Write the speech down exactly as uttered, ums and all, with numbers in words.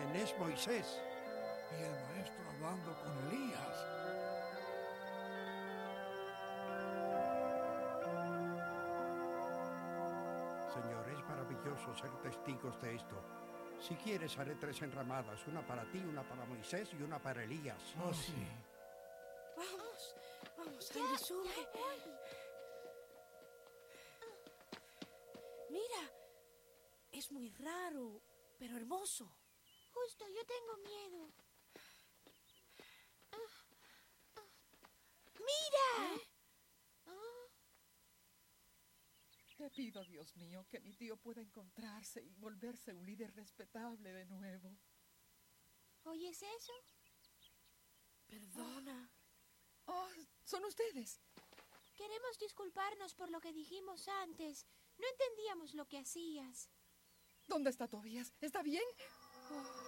¿Quién es Moisés? Y el maestro hablando con Elías. Señor, es maravilloso ser testigos de esto. Si quieres, haré tres enramadas, una para ti, una para Moisés y una para Elías. Oh, sí. Vamos, vamos, Andy, sube. Mira, es muy raro, pero hermoso. Justo, yo tengo miedo. ¡Mira! ¿Eh? Te pido, Dios mío, que mi tío pueda encontrarse y volverse un líder respetable de nuevo. ¿Oyes eso? Perdona. Oh, son ustedes. Queremos disculparnos por lo que dijimos antes. No entendíamos lo que hacías. ¿Dónde está Tobías? ¿Está bien? Oh.